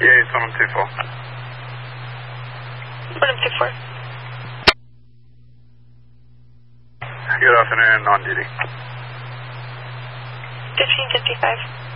Yeah, it's 1124. 1124. Good afternoon, on duty. 1555.